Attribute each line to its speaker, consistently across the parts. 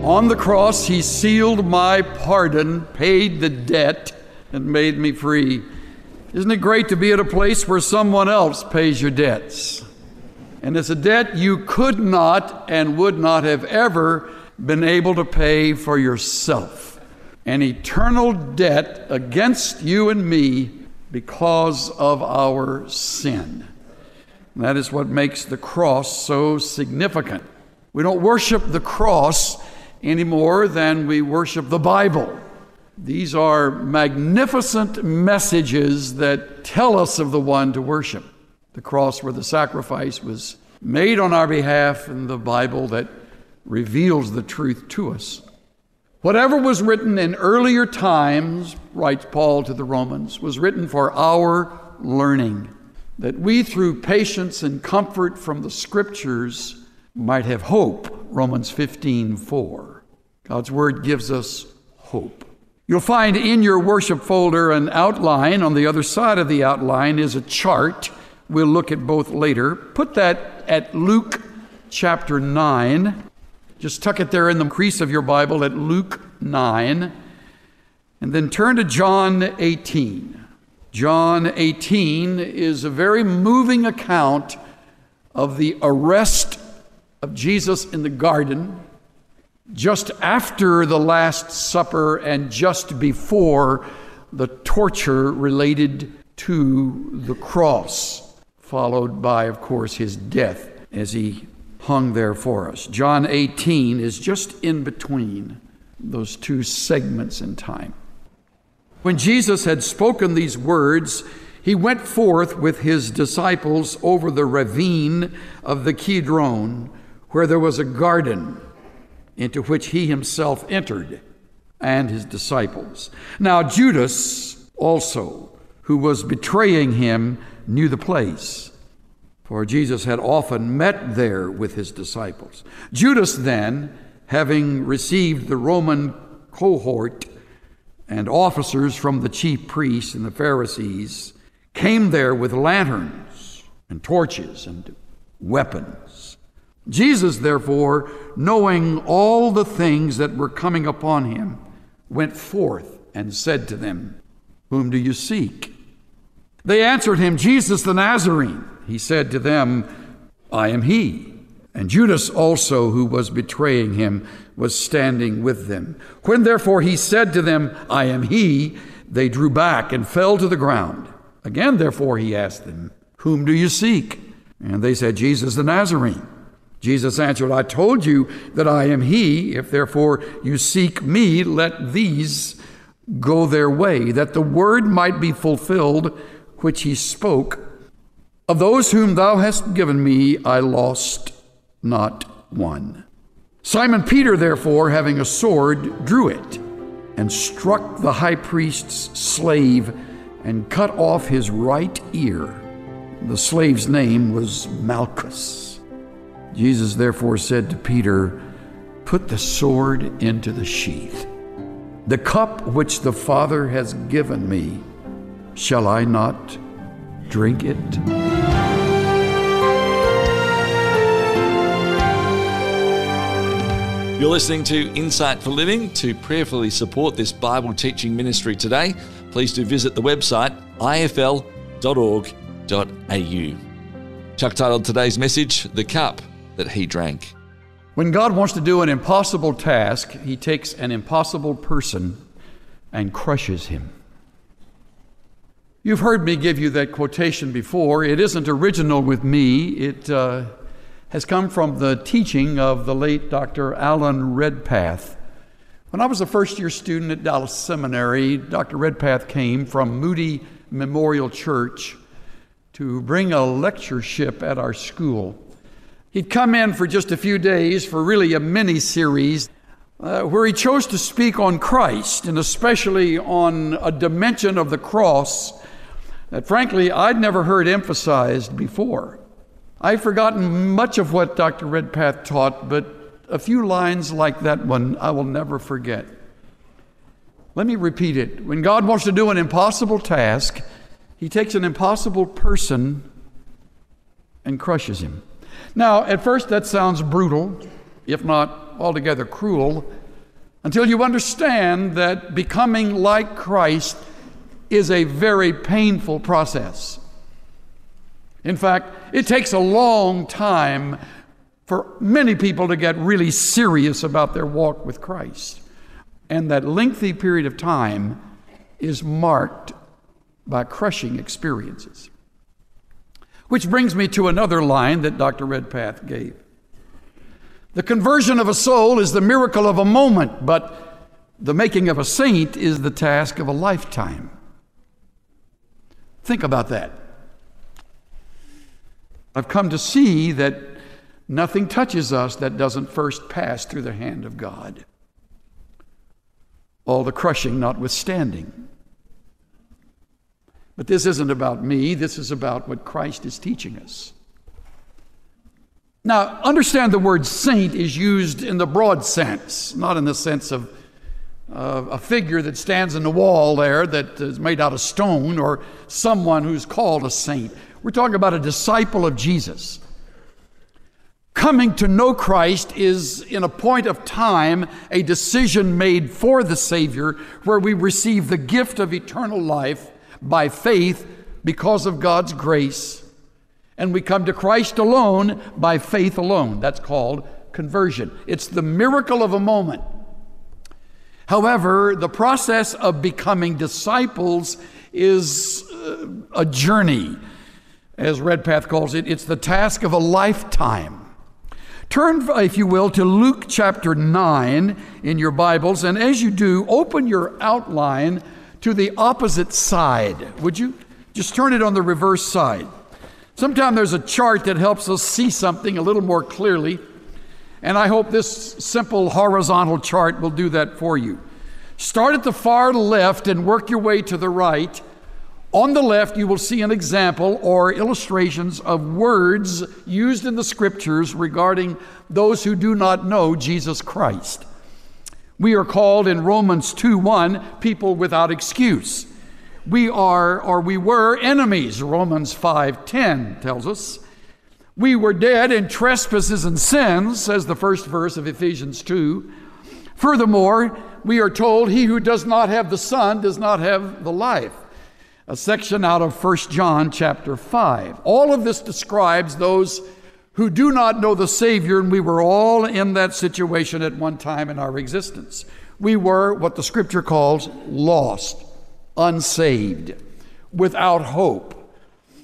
Speaker 1: On the cross, he sealed my pardon, paid the debt, and made me free. Isn't it great to be at a place where someone else pays your debts? And it's a debt you could not and would not have ever been able to pay for yourself. An eternal debt against you and me because of our sin. And that is what makes the cross so significant. We don't worship the cross any more than we worship the Bible. These are magnificent messages that tell us of the one to worship. The cross where the sacrifice was made on our behalf, and the Bible that reveals the truth to us. Whatever was written in earlier times, writes Paul to the Romans, was written for our learning, that we through patience and comfort from the Scriptures might have hope, Romans 15:4. God's Word gives us hope. You'll find in your worship folder an outline. On the other side of the outline is a chart. We'll look at both later. Put that at Luke chapter 9. Just tuck it there in the crease of your Bible at Luke 9. And then turn to John 18. John 18 is a very moving account of the arrest of Jesus in the garden, just after the Last Supper and just before the torture related to the cross, followed by, of course, his death as he hung there for us. John 18 is just in between those two segments in time. When Jesus had spoken these words, he went forth with his disciples over the ravine of the Kidron, where there was a garden into which he himself entered and his disciples. Now Judas also, who was betraying him, knew the place, for Jesus had often met there with his disciples. Judas then, having received the Roman cohort and officers from the chief priests and the Pharisees, came there with lanterns and torches and weapons. Jesus, therefore, knowing all the things that were coming upon him, went forth and said to them, "Whom do you seek?" They answered him, "Jesus the Nazarene." He said to them, "I am he." And Judas also, who was betraying him, was standing with them. When therefore he said to them, "I am he," they drew back and fell to the ground. Again therefore he asked them, "Whom do you seek?" And they said, "Jesus the Nazarene." Jesus answered, "I told you that I am he. If therefore you seek me, let these go their way, that the word might be fulfilled which he spoke. Of those whom thou hast given me, I lost not one." Simon Peter, therefore, having a sword, drew it and struck the high priest's slave and cut off his right ear. The slave's name was Malchus. Jesus therefore said to Peter, "Put the sword into the sheath. The cup which the Father has given me, shall I not drink it?"
Speaker 2: You're listening to Insight for Living. To prayerfully support this Bible teaching ministry today, please do visit the website ifl.org.au. Chuck titled today's message, "The Cup That He Drank."
Speaker 1: When God wants to do an impossible task, he takes an impossible person and crushes him. You've heard me give you that quotation before. It isn't original with me. It has come from the teaching of the late Dr. Alan Redpath. When I was a first-year student at Dallas Seminary, Dr. Redpath came from Moody Memorial Church to bring a lectureship at our school. He'd come in for just a few days for really a mini-series where he chose to speak on Christ, and especially on a dimension of the cross that frankly I'd never heard emphasized before. I've forgotten much of what Dr. Redpath taught, but a few lines like that one I will never forget. Let me repeat it. When God wants to do an impossible task, he takes an impossible person and crushes him. Now, at first that sounds brutal, if not altogether cruel until you understand that becoming like Christ is a very painful process. In fact, it takes a long time for many people to get really serious about their walk with Christ. And that lengthy period of time is marked by crushing experiences. Which brings me to another line that Dr. Redpath gave. The conversion of a soul is the miracle of a moment, but the making of a saint is the task of a lifetime. Think about that. I've come to see that nothing touches us that doesn't first pass through the hand of God. All the crushing notwithstanding. But this isn't about me. This is about what Christ is teaching us. Now, understand the word saint is used in the broad sense, not in the sense of a figure that stands in the wall there that is made out of stone or someone who's called a saint. We're talking about a disciple of Jesus. Coming to know Christ is, in a point of time, a decision made for the Savior where we receive the gift of eternal life by faith because of God's grace. And we come to Christ alone by faith alone. That's called conversion. It's the miracle of a moment. However, the process of becoming disciples is a journey. As Redpath calls it, it's the task of a lifetime. Turn, if you will, to Luke chapter 9 in your Bibles, and as you do, open your outline to the opposite side. Would you? Just turn it on the reverse side. Sometimes there's a chart that helps us see something a little more clearly, and I hope this simple horizontal chart will do that for you. Start at the far left and work your way to the right. On the left, you will see an example or illustrations of words used in the scriptures regarding those who do not know Jesus Christ. We are called in Romans 2:1 people without excuse. We are, or we were, enemies, Romans 5:10 tells us. We were dead in trespasses and sins, says the first verse of Ephesians 2. Furthermore, we are told, he who does not have the Son does not have the life. A section out of 1 John chapter 5. All of this describes those who do not know the Savior, and we were all in that situation at one time in our existence. We were what the Scripture calls lost, unsaved, without hope,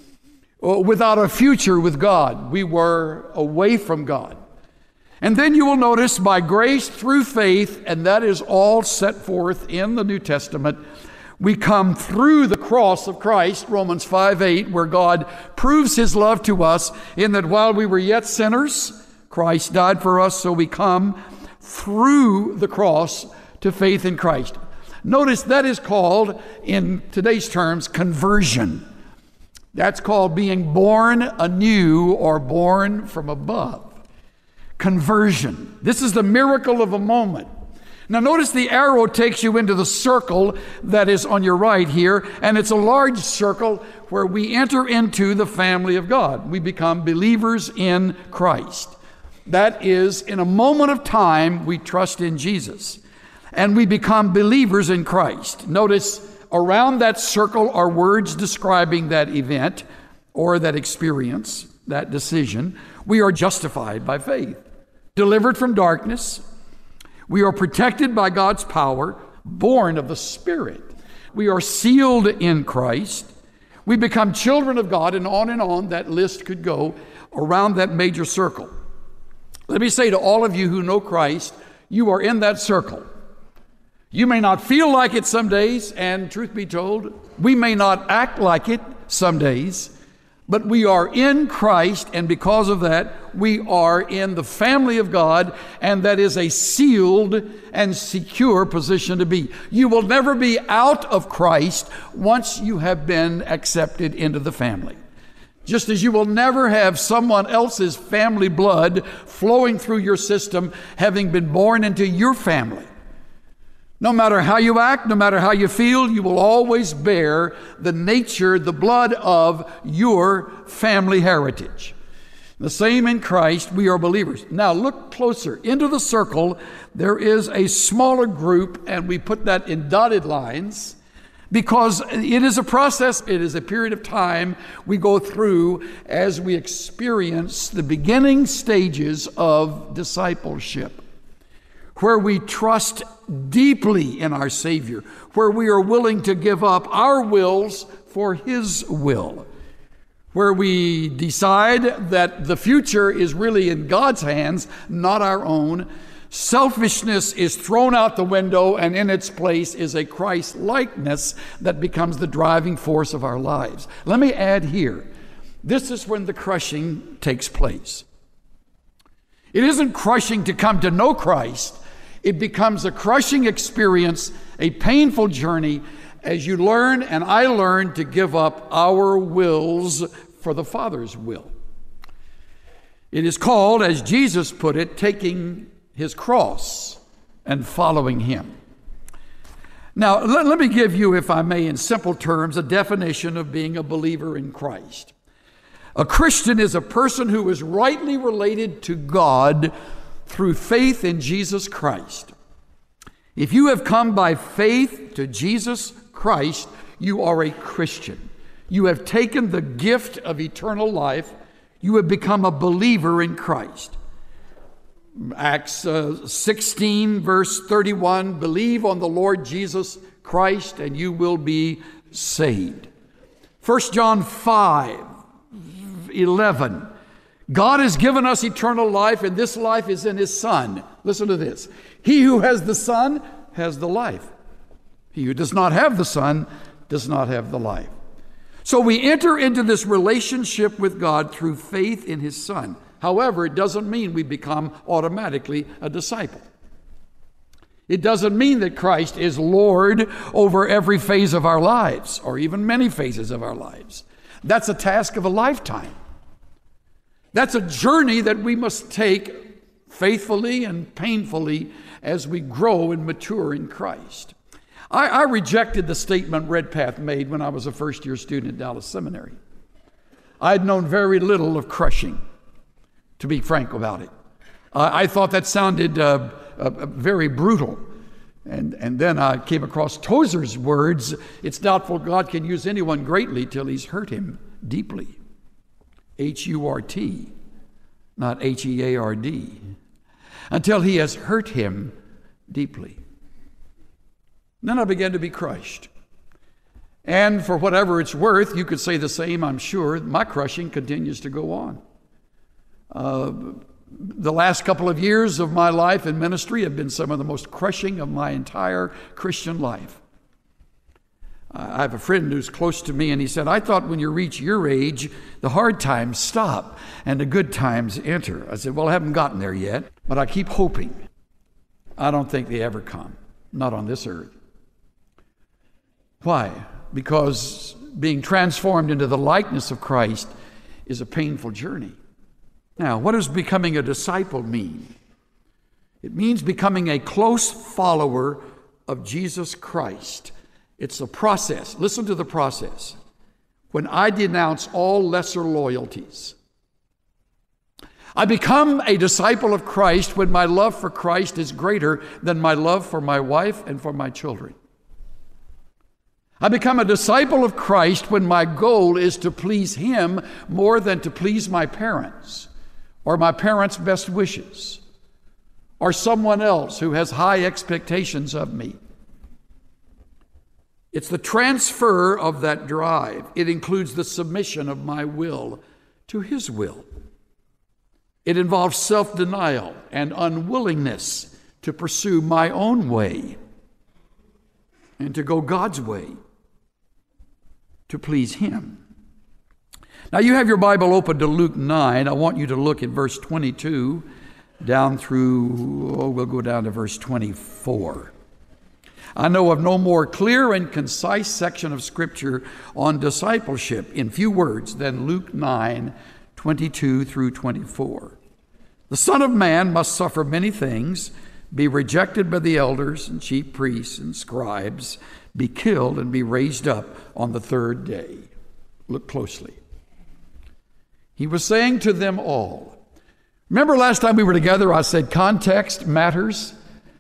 Speaker 1: without a future with God. We were away from God. And then you will notice by grace through faith, and that is all set forth in the New Testament, we come through the cross of Christ, Romans 5:8, where God proves his love to us in that while we were yet sinners, Christ died for us, so we come through the cross to faith in Christ. Notice that is called, in today's terms, conversion. That's called being born anew or born from above. Conversion. This is the miracle of a moment. Now notice the arrow takes you into the circle that is on your right here, and it's a large circle where we enter into the family of God. We become believers in Christ. That is, in a moment of time, we trust in Jesus, and we become believers in Christ. Notice around that circle are words describing that event or that experience, that decision. We are justified by faith, delivered from darkness. We are protected by God's power, born of the Spirit. We are sealed in Christ. We become children of God, and on that list could go around that major circle. Let me say to all of you who know Christ, you are in that circle. You may not feel like it some days, and truth be told, we may not act like it some days, but we are in Christ, and because of that, we are in the family of God, and that is a sealed and secure position to be. You will never be out of Christ once you have been accepted into the family. Just as you will never have someone else's family blood flowing through your system, having been born into your family. No matter how you act, no matter how you feel, you will always bear the nature, the blood of your family heritage. The same in Christ, we are believers. Now look closer. Into the circle, there is a smaller group, and we put that in dotted lines because it is a process, it is a period of time we go through as we experience the beginning stages of discipleship, where we trust deeply in our Savior, where we are willing to give up our wills for His will, where we decide that the future is really in God's hands, not our own. Selfishness is thrown out the window, and in its place is a Christ-likeness that becomes the driving force of our lives. Let me add here, this is when the crushing takes place. It isn't crushing to come to know Christ. It becomes a crushing experience, a painful journey, as you learn and I learn to give up our wills for the Father's will. It is called, as Jesus put it, taking His cross and following Him. Now, let me give you, if I may, in simple terms, a definition of being a believer in Christ. A Christian is a person who is rightly related to God through faith in Jesus Christ. If you have come by faith to Jesus Christ, you are a Christian. You have taken the gift of eternal life. You have become a believer in Christ. Acts 16, verse 31, believe on the Lord Jesus Christ and you will be saved. 1 John 5, 11, God has given us eternal life, and this life is in His Son. Listen to this. He who has the Son has the life. He who does not have the Son does not have the life. So we enter into this relationship with God through faith in His Son. However, it doesn't mean we become automatically a disciple. It doesn't mean that Christ is Lord over every phase of our lives, or even many phases of our lives. That's a task of a lifetime. That's a journey that we must take faithfully and painfully as we grow and mature in Christ. I rejected the statement Redpath made when I was a first-year student at Dallas Seminary. I'd known very little of crushing, to be frank about it. I thought that sounded very brutal. And then I came across Tozer's words, it's doubtful God can use anyone greatly till He's hurt him deeply. H-U-R-T, not H-E-A-R-D. Until He has hurt him deeply. Then I began to be crushed. And for whatever it's worth, you could say the same, I'm sure. My crushing continues to go on. The last couple of years of my life in ministry have been some of the most crushing of my entire Christian life. I have a friend who's close to me, and he said, I thought when you reach your age, the hard times stop and the good times enter. I said, well, I haven't gotten there yet, but I keep hoping. I don't think they ever come, not on this earth. Why? Because being transformed into the likeness of Christ is a painful journey. Now, what does becoming a disciple mean? It means becoming a close follower of Jesus Christ. It's a process. Listen to the process. When I denounce all lesser loyalties, I become a disciple of Christ when my love for Christ is greater than my love for my wife and for my children. I become a disciple of Christ when my goal is to please Him more than to please my parents or my parents' best wishes or someone else who has high expectations of me. It's the transfer of that drive. It includes the submission of my will to His will. It involves self-denial and unwillingness to pursue my own way and to go God's way to please Him. Now you have your Bible open to Luke 9. I want you to look at verse 22 down through, we'll go down to verse 24. I know of no more clear and concise section of Scripture on discipleship in few words than Luke 9, 22 through 24. The Son of Man must suffer many things, be rejected by the elders and chief priests and scribes, be killed and be raised up on the third day. Look closely. He was saying to them all. Remember last time we were together, I said context matters.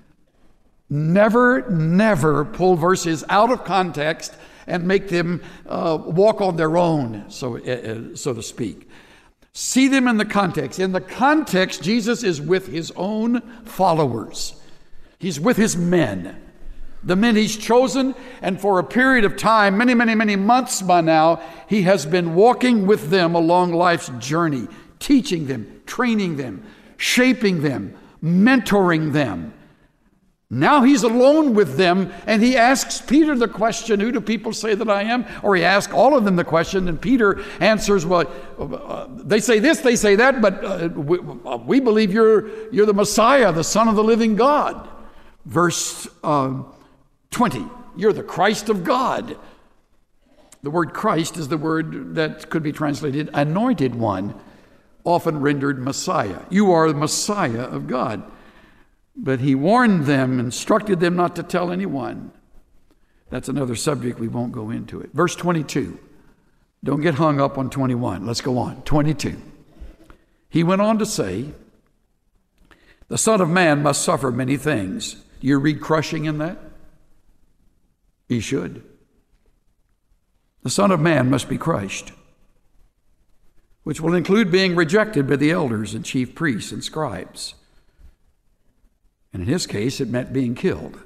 Speaker 1: Never pull verses out of context and make them walk on their own, so to speak. See them in the context. In the context, Jesus is with his own followers. He's with his men, the men he's chosen, and for a period of time, many months by now, he has been walking with them along life's journey, teaching them, training them, shaping them, mentoring them. Now he's alone with them, and he asks Peter the question, who do people say that I am? Or he asks all of them the question, and Peter answers, well, they say this, they say that, but we believe you're the Messiah, the Son of the living God. Verse 20, you're the Christ of God. The word Christ is the word that could be translated anointed one, often rendered Messiah. You are the Messiah of God. But he warned them, instructed them not to tell anyone. That's another subject, we won't go into it. Verse 22. Don't get hung up on 21. Let's go on. 22. He went on to say, the Son of Man must suffer many things. Do you read crushing in that? He should. The Son of Man must be crushed, which will include being rejected by the elders and chief priests and scribes. And in his case, it meant being killed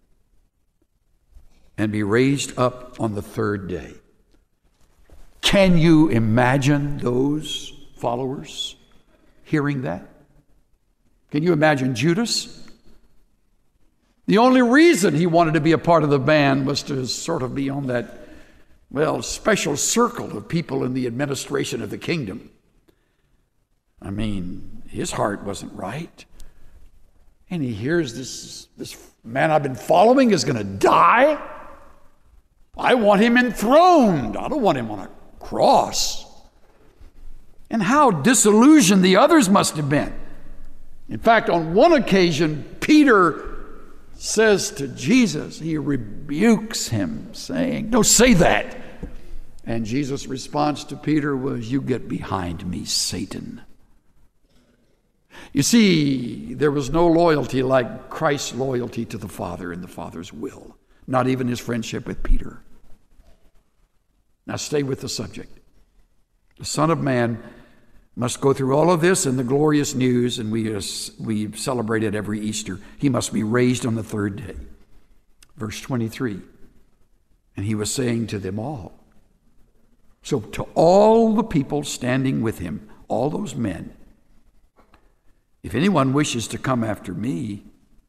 Speaker 1: and be raised up on the third day. Can you imagine those followers hearing that? Can you imagine Judas? The only reason he wanted to be a part of the band was to sort of be on that, special circle of people in the administration of the kingdom. I mean, his heart wasn't right. And he hears this man I've been following is going to die. I want him enthroned. I don't want him on a cross. And how disillusioned the others must have been. In fact, on one occasion, Peter says to Jesus, he rebukes him, saying, "Don't say that." And Jesus' response to Peter was, "You get behind me, Satan." You see, there was no loyalty like Christ's loyalty to the Father and the Father's will, not even his friendship with Peter. Now stay with the subject. The Son of Man must go through all of this and the glorious news, and we celebrate it every Easter. He must be raised on the third day. Verse 23, and he was saying to them all. So to all the people standing with him, all those men, if anyone wishes to come after me,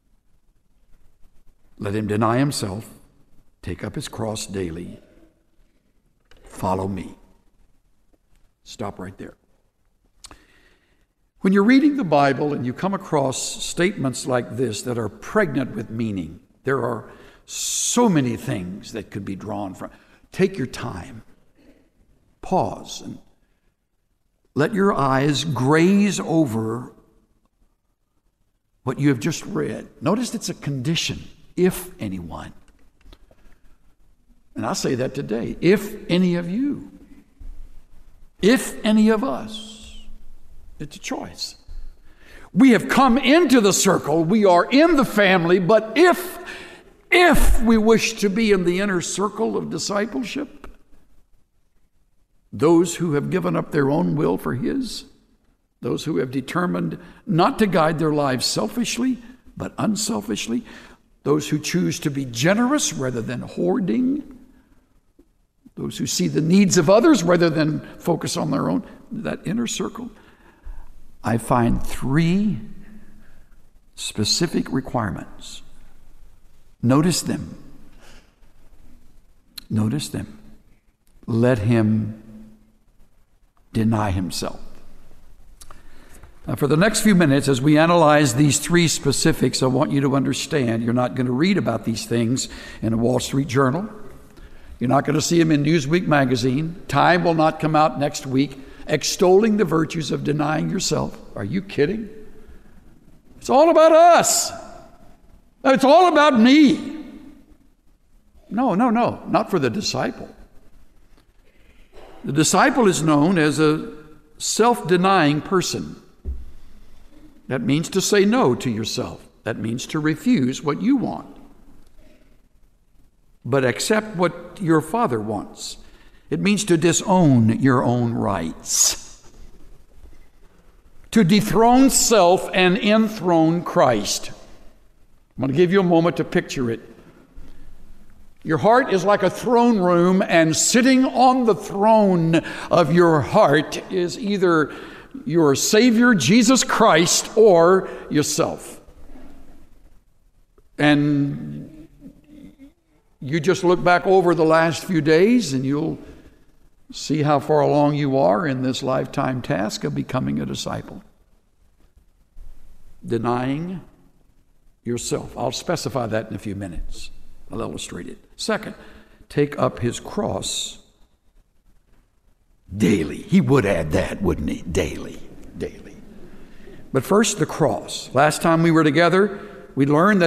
Speaker 1: let him deny himself, take up his cross daily, follow me. Stop right there. When you're reading the Bible and you come across statements like this that are pregnant with meaning, there are so many things that could be drawn from. Take your time, pause, and let your eyes graze over what you have just read. Notice it's a condition, if anyone. And I say that today, if any of you, if any of us, it's a choice. We have come into the circle, we are in the family, but if we wish to be in the inner circle of discipleship, those who have given up their own will for his, those who have determined not to guide their lives selfishly, but unselfishly, those who choose to be generous rather than hoarding, those who see the needs of others rather than focus on their own, that inner circle, I find 3 specific requirements. Notice them. Notice them. Let him deny himself. Now, for the next few minutes, as we analyze these 3 specifics, I want you to understand you're not going to read about these things in a Wall Street Journal. You're not going to see them in Newsweek magazine. Time will not come out next week extolling the virtues of denying yourself. Are you kidding? It's all about us. It's all about me. No, not for the disciple. The disciple is known as a self-denying person. That means to say no to yourself. That means to refuse what you want, but accept what your Father wants. It means to disown your own rights, to dethrone self and enthrone Christ. I'm going to give you a moment to picture it. Your heart is like a throne room, and sitting on the throne of your heart is either your Savior, Jesus Christ, or yourself. And you just look back over the last few days and you'll see how far along you are in this lifetime task of becoming a disciple. Denying yourself. I'll specify that in a few minutes. I'll illustrate it. Second, take up his cross daily. He would add that, wouldn't he? Daily. But first, the cross. Last time we were together, we learned that